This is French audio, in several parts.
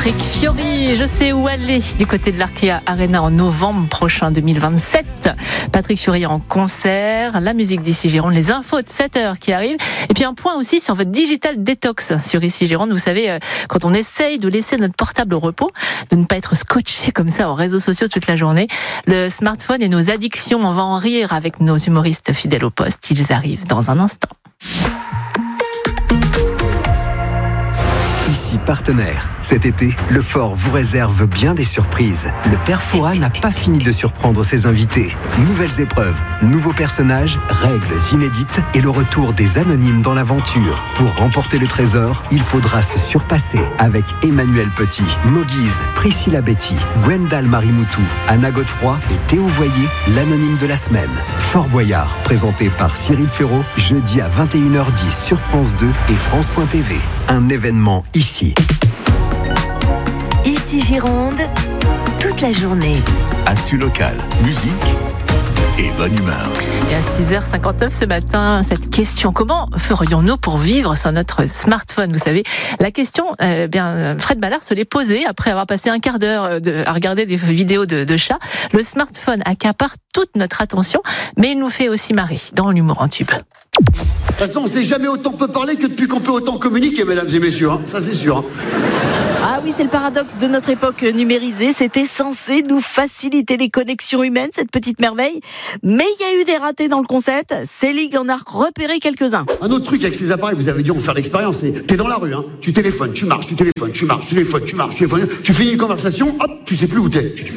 Patrick Fiori, je sais où aller du côté de l'Arkea Arena en novembre prochain 2027. Patrick Fiori en concert, la musique d'Ici Gironde, les infos de 7h qui arrivent. Et puis un point aussi sur votre digital détox sur Ici Gironde. Vous savez, quand on essaye de laisser notre portable au repos, de ne pas être scotché comme ça aux réseaux sociaux toute la journée, le smartphone et nos addictions, on va en rire avec nos humoristes fidèles au poste. Ils arrivent dans un instant. Ici partenaire. Cet été, le Fort vous réserve bien des surprises. Le Père Fouras n'a pas fini de surprendre ses invités. Nouvelles épreuves, nouveaux personnages, règles inédites et le retour des anonymes dans l'aventure. Pour remporter le trésor, il faudra se surpasser avec Emmanuel Petit, Moguise, Priscilla Betty, Gwendal Marimoutou, Anna Godefroy et Théo Voyer, l'anonyme de la semaine. Fort Boyard, présenté par Cyril Ferraud, jeudi à 21h10 sur France 2 et France.tv. Un événement ici. Ici Gironde, toute la journée. Actu locale, musique et bonne humeur. Et à 6h59 ce matin, cette question, comment ferions-nous pour vivre sans notre smartphone? Vous savez, la question, Fred Ballard se l'est posée après avoir passé un quart d'heure à regarder des vidéos de chats. Le smartphone accapare toute notre attention, mais il nous fait aussi marrer dans l'humour en tube. De toute façon, on ne sait jamais autant peut parler que depuis qu'on peut autant communiquer, mesdames et messieurs, hein. Ça c'est sûr. Hein. Ah oui, c'est le paradoxe de notre époque numérisée. C'était censé nous faciliter les connexions humaines, cette petite merveille. Mais il y a eu des ratés dans le concept. Célig en a repéré quelques-uns. Un autre truc avec ces appareils, vous avez dû en faire l'expérience, c'est t'es dans la rue, hein. Tu téléphones, tu marches, tu téléphones, tu marches, tu téléphones, tu marches, tu téléphones, tu finis une conversation, hop, tu sais plus où t'es. Putain,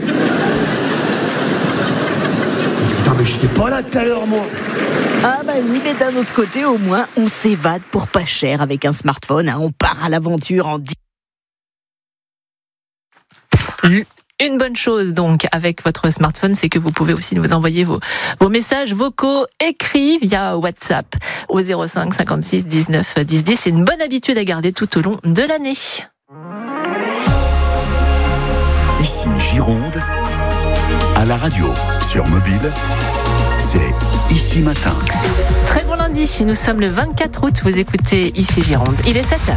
mais j'étais pas là tout à l'heure, moi. Ah bah oui, mais d'un autre côté, au moins, on s'évade pour pas cher avec un smartphone. Hein. On part à l'aventure en 10. Une bonne chose donc avec votre smartphone, c'est que vous pouvez aussi nous envoyer vos messages vocaux écrits via WhatsApp au 05 56 19 10 10. C'est une bonne habitude à garder tout au long de l'année. Ici Gironde, à la radio, sur mobile, c'est Ici Matin. Très bon lundi, nous sommes le 24 août, vous écoutez Ici Gironde, il est 7h.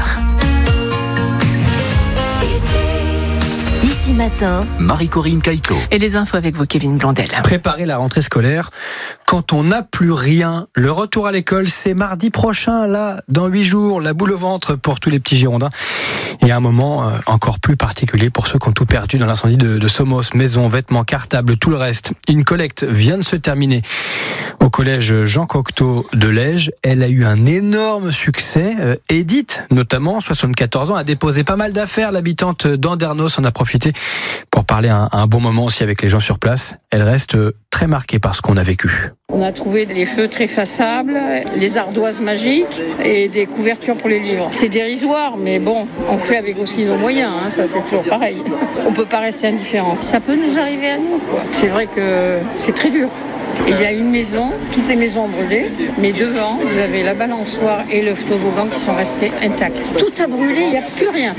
Ici Matin, Marie-Corinne Caïto. Et les infos avec vous, Kevin Blondel. Préparer la rentrée scolaire quand on n'a plus rien. Le retour à l'école, c'est mardi prochain, là, dans 8 jours. La boule au ventre pour tous les petits Girondins. Et un moment encore plus particulier pour ceux qui ont tout perdu dans l'incendie de Somos. Maisons, vêtements, cartables, tout le reste. Une collecte vient de se terminer au collège Jean Cocteau de Lège. Elle a eu un énorme succès. Edith, notamment, 74 ans, a déposé pas mal d'affaires. L'habitante d'Andernos en a profité pour parler un bon moment aussi avec les gens sur place. Elle reste très marquée par ce qu'on a vécu. On a trouvé des feutres effaçables, les ardoises magiques et des couvertures pour les livres. C'est dérisoire, mais bon, on fait avec aussi nos moyens, hein, ça c'est toujours pareil. On peut pas rester indifférent. Ça peut nous arriver à nous, quoi. C'est vrai que c'est très dur. Il y a une maison, toutes les maisons ont brûlé, mais devant, vous avez la balançoire et le toboggan qui sont restés intacts. Tout a brûlé, il n'y a plus rien.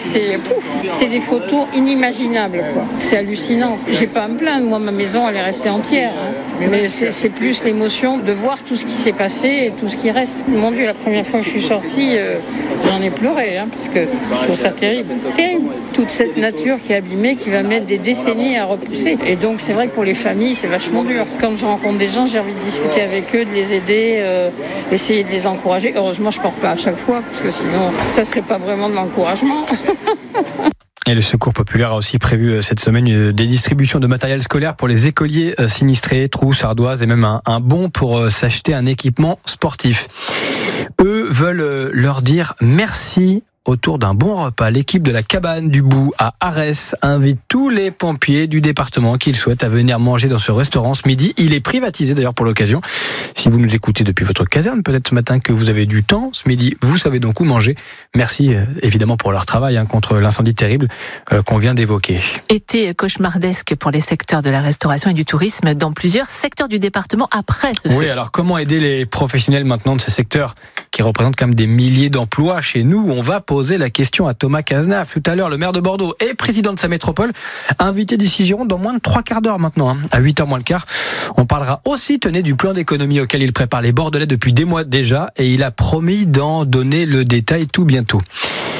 C'est des photos inimaginables, quoi. C'est hallucinant. J'ai pas à me plaindre, moi, ma maison, elle est restée entière. Hein. Mais c'est plus l'émotion de voir tout ce qui s'est passé et tout ce qui reste. Mon Dieu, la première fois que je suis sortie, j'en ai pleuré, hein, parce que je trouve ça terrible. Terrible. Toute cette nature qui est abîmée, qui va mettre des décennies à repousser. Et donc, c'est vrai que pour les familles, c'est vachement dur. Quand je rencontre des gens, j'ai envie de discuter avec eux, de les aider, essayer de les encourager. Heureusement, je ne porte pas à chaque fois, parce que sinon, ça ne serait pas vraiment de l'encouragement. Et le Secours populaire a aussi prévu cette semaine des distributions de matériel scolaire pour les écoliers sinistrés, trousses, ardoises et même un bon pour s'acheter un équipement sportif. Eux veulent leur dire merci autour d'un bon repas. L'équipe de la Cabane du Bout à Arès invite tous les pompiers du département qu'ils souhaitent à venir manger dans ce restaurant ce midi. Il est privatisé d'ailleurs pour l'occasion. Si vous nous écoutez depuis votre caserne, peut-être ce matin que vous avez du temps, ce midi, vous savez donc où manger. Merci évidemment pour leur travail contre l'incendie terrible qu'on vient d'évoquer. Été cauchemardesque pour les secteurs de la restauration et du tourisme dans plusieurs secteurs du département après ce feu. Oui, alors comment aider les professionnels maintenant de ces secteurs qui représentent quand même des milliers d'emplois chez nous? On va poser la question à Thomas Cazenave tout à l'heure, le maire de Bordeaux et président de sa métropole, invité d'Ici Gironde dans moins de 3/4 d'heure maintenant, à 8h moins le quart. On parlera aussi, tenez, du plan d'économie auquel il prépare les Bordelais depuis des mois déjà et il a promis d'en donner le détail tout bientôt.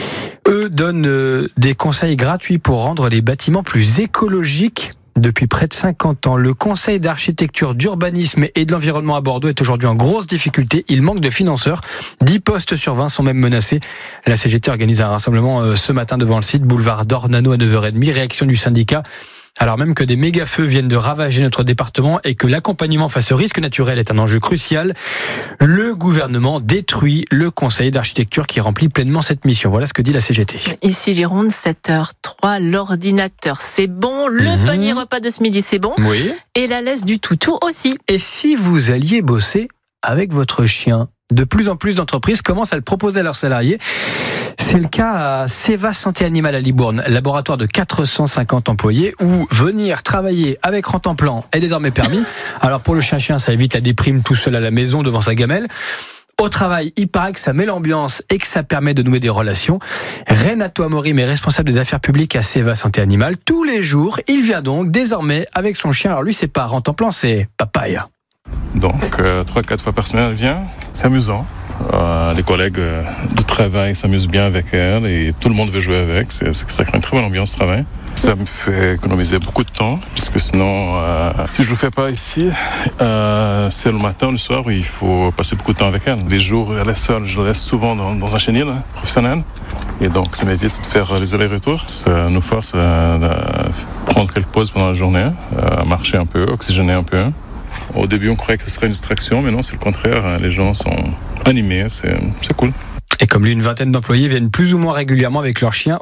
Eux donnent des conseils gratuits pour rendre les bâtiments plus écologiques. Depuis près de 50 ans, le Conseil d'architecture, d'urbanisme et de l'environnement à Bordeaux est aujourd'hui en grosse difficulté. Il manque de financeurs. 10 postes sur 20 sont même menacés. La CGT organise un rassemblement ce matin devant le site, boulevard d'Ornano à 9h30. Réaction du syndicat. Alors même que des méga-feux viennent de ravager notre département et que l'accompagnement face au risque naturel est un enjeu crucial, le gouvernement détruit le conseil d'architecture qui remplit pleinement cette mission. Voilà ce que dit la CGT. Ici Gironde, 7h03, l'ordinateur c'est bon, le panier repas de ce midi c'est bon, Oui. Et la laisse du toutou aussi. Et si vous alliez bosser avec votre chien ? De plus en plus d'entreprises commencent à le proposer à leurs salariés. C'est le cas à Seva Santé Animale à Libourne, laboratoire de 450 employés où venir travailler avec rente-en-plan est désormais permis. Alors pour le chien-chien, ça évite la déprime tout seul à la maison devant sa gamelle. Au travail, il paraît que ça met l'ambiance et que ça permet de nouer des relations. Renato Amorim est responsable des affaires publiques à Seva Santé Animale. Tous les jours, il vient donc désormais avec son chien. Alors lui, c'est pas rente-en-plan, c'est papaya. Donc 3-4 fois par semaine, elle vient. C'est amusant. Les collègues de travail s'amusent bien avec elle et tout le monde veut jouer avec. Ça crée une très bonne ambiance de travail. Ça me fait économiser beaucoup de temps, puisque sinon, si je le fais pas ici, c'est le matin ou le soir où il faut passer beaucoup de temps avec elle. Les jours où elle est seule, je la laisse souvent dans un chenil professionnel. Et donc, ça m'évite de faire les allers-retours. Ça nous force à prendre quelques pauses pendant la journée, à marcher un peu, oxygéner un peu. Au début, on croyait que ce serait une distraction, mais non, c'est le contraire. Les gens sont animés, c'est cool. Et comme lui, une vingtaine d'employés viennent plus ou moins régulièrement avec leur chien